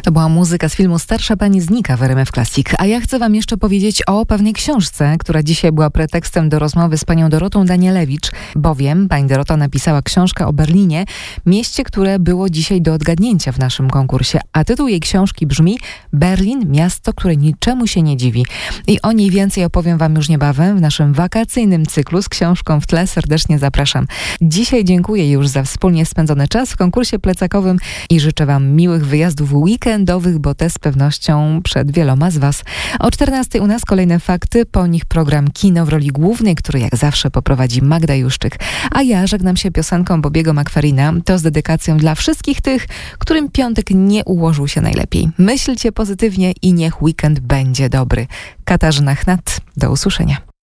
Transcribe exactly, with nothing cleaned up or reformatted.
To była muzyka z filmu Starsza Pani znika w R M F Classic. A ja chcę wam jeszcze powiedzieć o pewnej książce, która dzisiaj była pretekstem do rozmowy z panią Dorotą Danielewicz, bowiem pani Dorota napisała książkę o Berlinie, mieście, które było dzisiaj do odgadnięcia w naszym konkursie. A tytuł jej książki brzmi Berlin, miasto, które niczemu się nie dziwi. I o niej więcej opowiem wam już niebawem w naszym wakacyjnym cyklu z książką w tle. Serdecznie zapraszam. Dzisiaj dziękuję już za wspólnie spędzony czas w konkursie plecakowym i życzę wam miłych wyjazdów weekendowych, bo te z pewnością przed wieloma z was. O czternastej u nas kolejne fakty, po nich program Kino w roli głównej, który jak zawsze poprowadzi Magda Juszczyk. A ja żegnam się piosenką Bobiego McFerrina. To z dedykacją dla wszystkich tych, którym piątek nie ułożył się najlepiej. Myślcie pozytywnie i niech weekend będzie dobry. Katarzyna Chnat, do usłyszenia.